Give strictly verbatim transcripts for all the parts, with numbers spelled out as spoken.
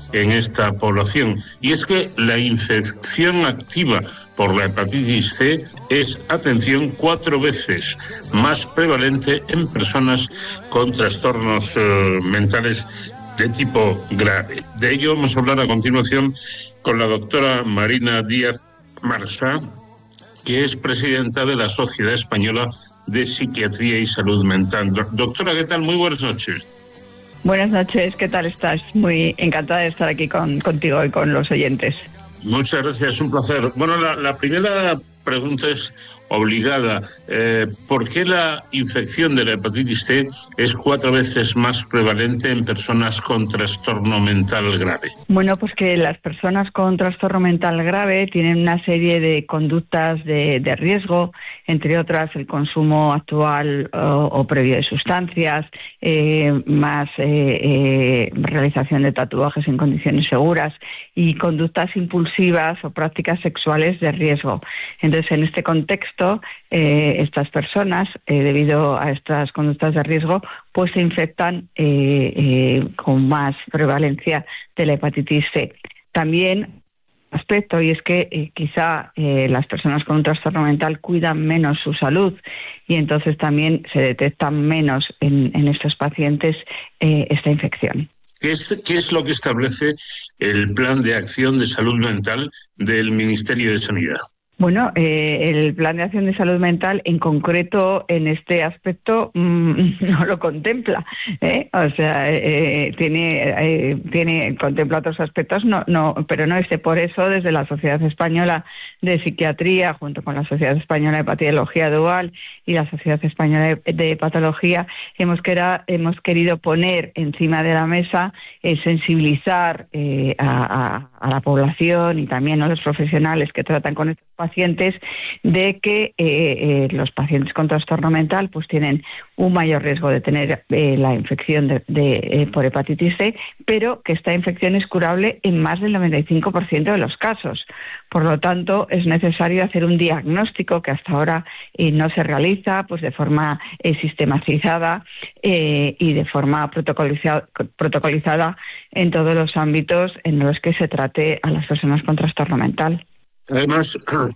en esta población. Y es que la infección activa por la hepatitis C es, atención, cuatro veces más prevalente en personas con trastornos eh, mentales de tipo grave. De ello vamos a hablar a continuación con la doctora Marina Díaz Marsá, que es presidenta de la Sociedad Española de Psiquiatría y Salud Mental. Doctora, ¿qué tal? Muy buenas noches. Buenas noches, ¿qué tal estás? Muy encantada de estar aquí con, contigo y con los oyentes. Muchas gracias, un placer. Bueno, la, la primera pregunta es obligada. Eh, ¿Por qué la infección de la hepatitis C es cuatro veces más prevalente en personas con trastorno mental grave? Bueno, pues que las personas con trastorno mental grave tienen una serie de conductas de, de riesgo, entre otras el consumo actual o, o previo de sustancias, eh, más eh, eh, realización de tatuajes en condiciones seguras y conductas impulsivas o prácticas sexuales de riesgo. Entonces, en este contexto, eh, estas personas, eh, debido a estas conductas de riesgo, pues se infectan eh, eh, con más prevalencia de la hepatitis C. También aspecto, y es que eh, quizá eh, las personas con un trastorno mental cuidan menos su salud y entonces también se detecta menos en, en estos pacientes eh, esta infección. ¿Qué es, ¿Qué es lo que establece el Plan de Acción de Salud Mental del Ministerio de Sanidad? Bueno, eh, el Plan de Acción de Salud Mental, en concreto, en este aspecto, mmm, no lo contempla, ¿eh? O sea, eh, tiene, eh, tiene, contempla otros aspectos, no, no, pero no este. Por eso, desde la Sociedad Española de Psiquiatría, junto con la Sociedad Española de Patología Dual y la Sociedad Española de, de Patología, hemos, quera, hemos querido poner encima de la mesa, eh, sensibilizar eh, a, a, a la población y también a los profesionales que tratan con estos pacientes de que eh, eh, los pacientes con trastorno mental pues tienen un mayor riesgo de tener eh, la infección de, de, eh, por hepatitis C, pero que esta infección es curable en más del noventa y cinco por ciento de los casos. Por lo tanto, es necesario hacer un diagnóstico que hasta ahora eh, no se realiza pues de forma eh, sistematizada eh, y de forma protocoliza- protocolizada en todos los ámbitos en los que se trate a las personas con trastorno mental. Además,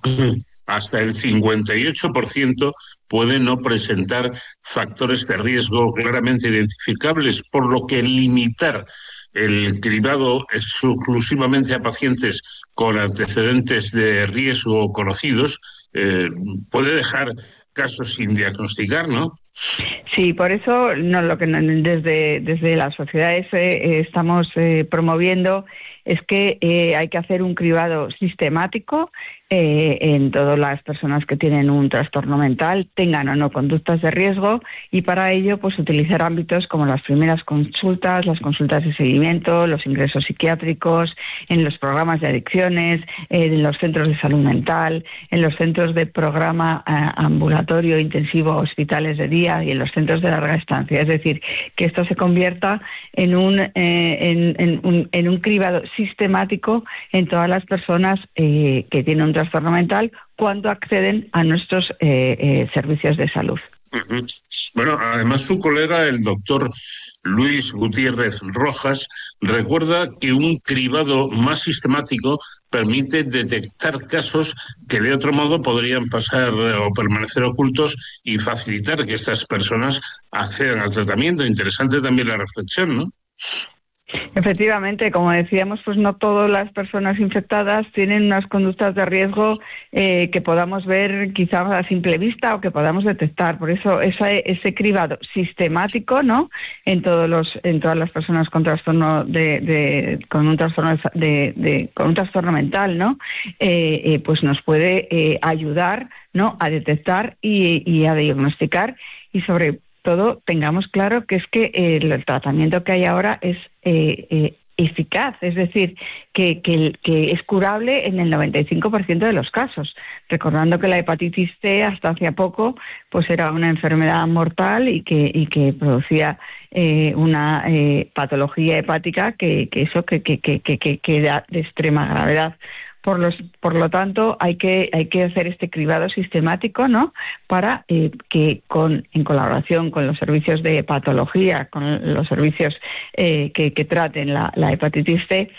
hasta el cincuenta y ocho por ciento puede no presentar factores de riesgo claramente identificables, por lo que limitar el cribado exclusivamente a pacientes con antecedentes de riesgo conocidos eh, puede dejar casos sin diagnosticar, ¿no? Sí, por eso no, lo que desde, desde la sociedad eh, estamos eh, promoviendo es que eh, hay que hacer un cribado sistemático eh, en todas las personas que tienen un trastorno mental, tengan o no conductas de riesgo, y para ello pues utilizar ámbitos como las primeras consultas, las consultas de seguimiento, los ingresos psiquiátricos, en los programas de adicciones, eh, en los centros de salud mental, en los centros de programa eh, ambulatorio intensivo, hospitales de día y en los centros de larga estancia. Es decir, que esto se convierta en un, eh, en, en un, en un cribado sistemático en todas las personas eh, que tienen un trastorno mental cuando acceden a nuestros eh, eh, servicios de salud. Uh-huh. Bueno, además su colega, el doctor Luis Gutiérrez Rojas, recuerda que un cribado más sistemático permite detectar casos que de otro modo podrían pasar o permanecer ocultos y facilitar que estas personas accedan al tratamiento. Interesante también la reflexión, ¿no? Efectivamente, como decíamos, pues no todas las personas infectadas tienen unas conductas de riesgo eh, que podamos ver quizá a simple vista o que podamos detectar. Por eso ese, ese cribado sistemático, ¿no?, en todos los, en todas las personas con trastorno de, de con un trastorno de, de con un trastorno mental, ¿no?, eh, eh, pues nos puede eh, ayudar, ¿no?, a detectar y, y a diagnosticar, y sobre todo tengamos claro que es que eh, el tratamiento que hay ahora es eh, eh, eficaz, es decir, que, que, que es curable en el noventa y cinco por ciento de los casos, recordando que la hepatitis C hasta hace poco pues era una enfermedad mortal y que, y que producía eh, una eh, patología hepática que, que eso que, que, que, que, que era de extrema gravedad. Por, los, por lo tanto, hay que hay que hacer este cribado sistemático, ¿no?, para eh, que con en colaboración con los servicios de patología, con los servicios eh, que, que traten la, la hepatitis C,